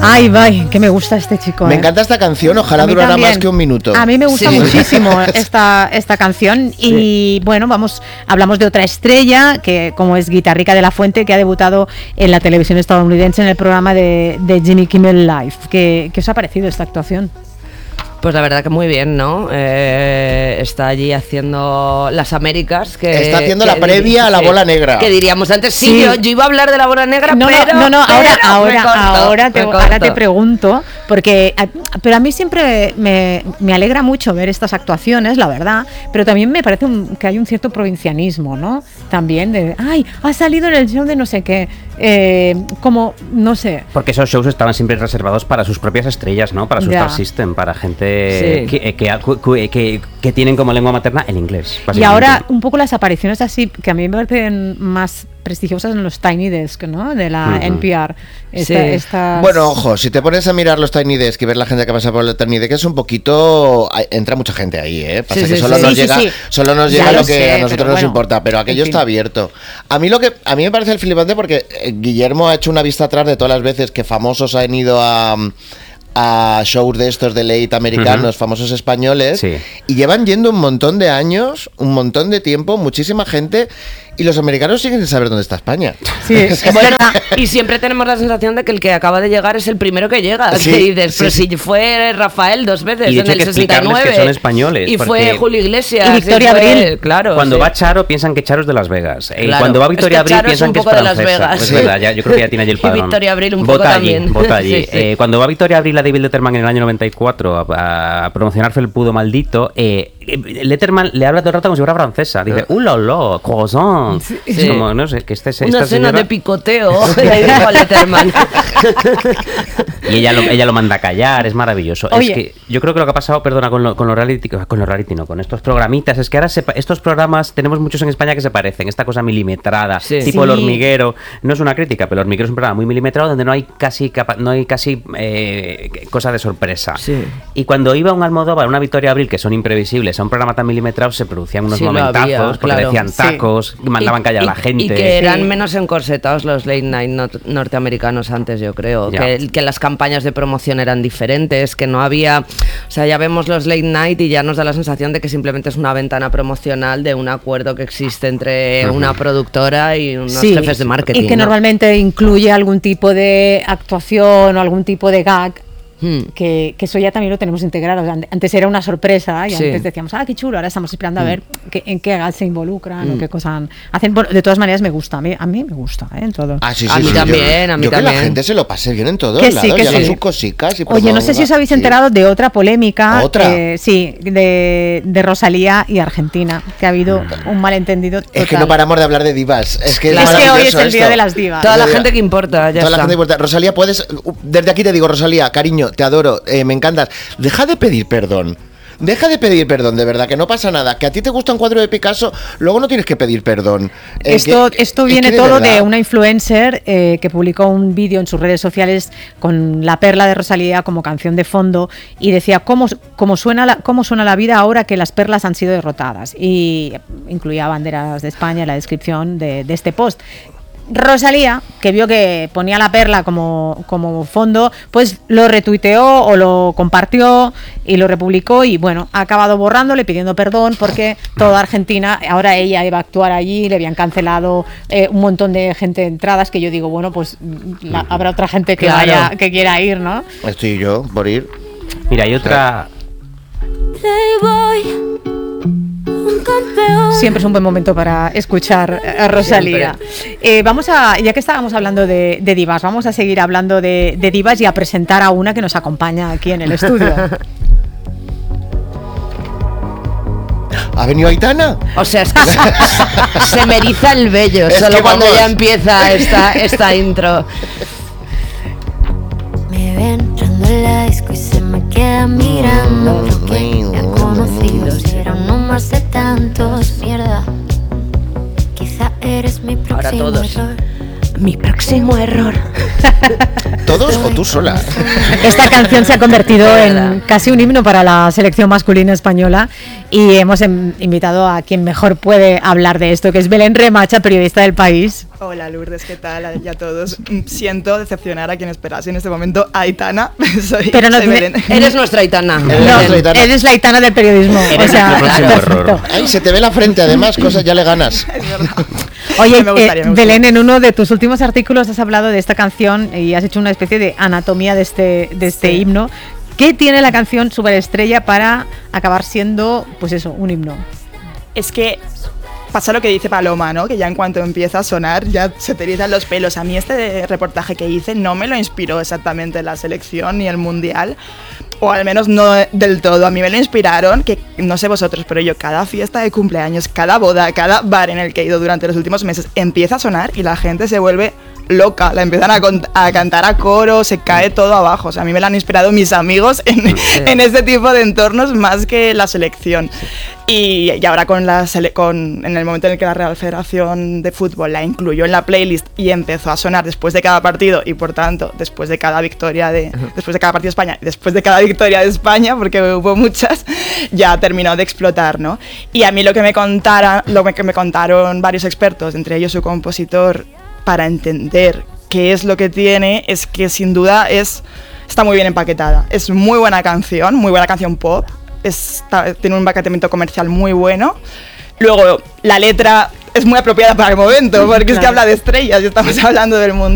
Ay, vaya, que me gusta este chico. Me encanta esta canción, ojalá durara también. más que un minuto. A mí me gusta muchísimo esta canción. Y bueno, hablamos de otra estrella, que como es Guitarrica de la Fuente, que ha debutado en la televisión estadounidense en el programa de Jimmy Kimmel Live. ¿Qué os ha parecido esta actuación? Pues la verdad que muy bien, ¿no? Está allí haciendo las Américas. Está haciendo la previa a la bola negra. Que diríamos antes, sí. Yo iba a hablar de la bola negra, ahora te pregunto, porque pero a mí siempre me alegra mucho ver estas actuaciones, la verdad, pero también me parece que hay un cierto provincianismo, ¿no? También de, ha salido en el show de no sé qué, como, no sé. Porque esos shows estaban siempre reservados para sus propias estrellas, ¿no? Para su Star System, para gente que tienen como lengua materna el inglés. Y ahora un poco las apariciones así, que a mí me parecen más prestigiosas en los Tiny Desk, ¿no? De la NPR. Bueno, ojo, si te pones a mirar los Tiny Desk y ver la gente que pasa por el Tiny Desk, es un poquito... Entra mucha gente ahí, ¿eh? Pasa que solo nos llega lo que a nosotros nos importa, pero aquello está abierto. A mí me parece el flipante porque Guillermo ha hecho una vista atrás de todas las veces que famosos han ido a shows de estos de late americanos, famosos españoles, y llevan yendo un montón de años, un montón de tiempo, muchísima gente, y los americanos siguen sin saber dónde está España. Sí, es verdad. Y siempre tenemos la sensación de que el que acaba de llegar es el primero que llega. Sí, pero si fue Rafael 2 veces y de hecho en el 69. Que son españoles. Y fue Julio Iglesias. Y Victoria Abril. Claro. Cuando va Charo piensan que Charo es de Las Vegas. Y cuando va Victoria Abril piensan que es francesa. Es verdad, yo creo que ya tiene allí el padrón. Y Victoria Abril un poco también. Vota allí. Cuando va Victoria Abril a David Letterman en el año 94 a promocionar Felpudo Maldito, Letterman le habla todo el rato como si fuera francesa. Dice, la, croissant. Es como, no sé, que esta una señora... de picoteo, le dijo a Letterman. Y ella lo manda a callar, es maravilloso. Oye. Es que yo creo que lo que ha pasado, perdona, con estos programitas, es que ahora estos programas tenemos muchos en España que se parecen, esta cosa milimetrada, tipo El Hormiguero. No es una crítica, pero El Hormiguero es un programa muy milimetrado donde no hay casi cosa de sorpresa. Y cuando iba un Almodóvar, una Victoria Abril, que son imprevisibles, a un programa tan milimetrado, se producían unos momentazos, porque decían tacos, mandaban callar a la gente. Y que eran menos encorsetados los late night norteamericanos antes, yo creo. Que las campañas de promoción eran diferentes, que no había... O sea, ya vemos los late night y ya nos da la sensación de que simplemente es una ventana promocional de un acuerdo que existe entre una productora y unos jefes de marketing. Y que normalmente incluye algún tipo de actuación o algún tipo de gag. Que eso ya también lo tenemos integrado. Antes era una sorpresa y antes decíamos, qué chulo, ahora estamos esperando a ver en qué gag se involucran o qué cosas hacen. De todas maneras me gusta, a mí me gusta, en todo. A mí también. Que la gente se lo pase bien en todos lados, y hagan sus cositas. Oye, no sé si os habéis enterado de otra polémica. De Rosalía y Argentina, que ha habido un malentendido total. Es que no paramos de hablar de divas. Es que hoy es el día de las divas. Toda la gente que importa, la gente importa. Rosalía, desde aquí te digo, Rosalía, cariño, te adoro, me encantas. Deja de pedir perdón, de verdad, que no pasa nada. Que a ti te gusta un cuadro de Picasso, luego no tienes que pedir perdón. Esto viene todo de una influencer que publicó un vídeo en sus redes sociales con La Perla de Rosalía como canción de fondo y decía cómo suena la vida ahora que las perlas han sido derrotadas, y incluía banderas de España en la descripción de este post. Rosalía, que vio que ponía La Perla como fondo, pues lo retuiteó o lo compartió y lo republicó, y bueno, ha acabado borrándole, pidiendo perdón, porque toda Argentina, ahora ella iba a actuar allí, le habían cancelado un montón de gente de entradas, que yo digo, bueno, pues habrá otra gente que vaya, que quiera ir, ¿no? Estoy yo por ir. Mira, hay otra... Siempre es un buen momento para escuchar a Rosalía. Ya que estábamos hablando de divas, vamos a seguir hablando de divas y a presentar a una que nos acompaña aquí en el estudio. ¿Ha venido Aitana? O sea, es que se me eriza el vello solo cuando ya empieza esta intro. Me ven entrando en la disco y se me queda mirando. Porque me ha conocido, si era uno más de tantos. Mierda, quizá eres mi próximo error. Mi próximo error. todos o tú sola? Esta canción se ha convertido en casi un himno para la selección masculina española y hemos invitado a quien mejor puede hablar de esto, que es Belén Remacha, periodista del País. Hola Lourdes, ¿qué tal? Y a todos. Siento decepcionar a quien esperase en este momento a Aitana. Soy Belén. Eres nuestra Aitana. Eres la Aitana del periodismo. O sea, perfecto. Ay, se te ve la frente, además, cosas ya le ganas. Es verdad. Oye, me gustaría. Belén, en uno de tus últimos artículos has hablado de esta canción y has hecho una especie de anatomía de este himno. ¿Qué tiene la canción Superestrella para acabar siendo, pues eso, un himno? Es que pasa lo que dice Paloma, ¿no? Que ya en cuanto empieza a sonar ya se te erizan los pelos. A mí este reportaje que hice no me lo inspiró exactamente la selección ni el mundial, o al menos no del todo. A mí me lo inspiraron, que no sé vosotros, pero yo cada fiesta de cumpleaños, cada boda, cada bar en el que he ido durante los últimos meses empieza a sonar y la gente se vuelve loca, la empiezan a cantar a coro, se cae todo abajo. O sea, a mí me la han inspirado mis amigos en este tipo de entornos más que la selección. Y ahora en el momento en el que la Real Federación de Fútbol la incluyó en la playlist y empezó a sonar después de cada partido y por tanto después de cada victoria después de cada partido de España, después de cada victoria de España, porque hubo muchas, ya terminó de explotar, ¿no? Y a mí lo que me contaron varios expertos, entre ellos su compositor, para entender qué es lo que tiene, es que sin duda está muy bien empaquetada. Es muy buena canción pop, tiene un empaquetamiento comercial muy bueno. Luego, la letra es muy apropiada para el momento, porque es que habla de estrellas y estamos hablando del mundo.